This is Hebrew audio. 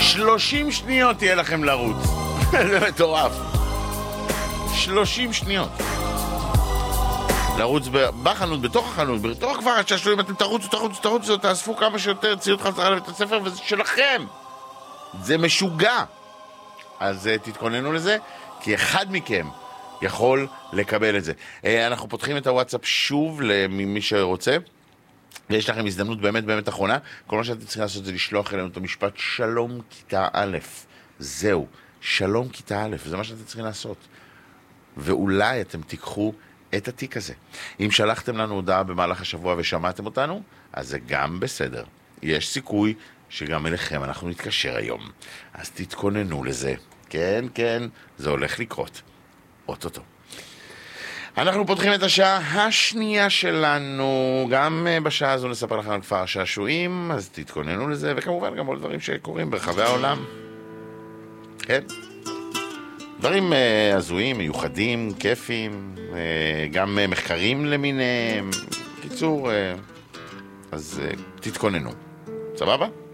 30 שניות תהיה לכם לרוץ. זה מטורף. 30 שניות. לרוץ בחנות, בתוך החנות, בתוך כבר השעשועים, אתם תרוצו, תאספו כמה שיותר ציוד חזרה לבית הספר, וזה שלכם. זה משוגע. אז תתכוננו לזה, כי אחד מכם יכול לקבל את זה. אנחנו פותחים את הוואטסאפ שוב למי שרוצה. ויש לכם הזדמנות באמת אחרונה. כל מה שאתם צריכים לעשות זה לשלוח אלינו את המשפט שלום כיתה א'. זהו, שלום כיתה א', זה מה שאתם צריכים לעשות. ואולי אתם תיקחו את התיק הזה. אם שלחתם לנו הודעה במהלך השבוע ושמעתם אותנו, אז זה גם בסדר. יש סיכוי שגם אליכם אנחנו נתקשר היום. אז תתכוננו לזה. כן, זה הולך לקרות. אוטוטו. אנחנו פותחים את השעה השנייה שלנו. גם בשעה הזו נספר לכם על כפר השעשועים, אז תתכוננו לזה, וכמובן גם עוד דברים שקורים ברחבי העולם. כן. דברים הזויים, מיוחדים, כיפים, גם מחקרים למיניהם. קיצור, אז תתכוננו. סבבה?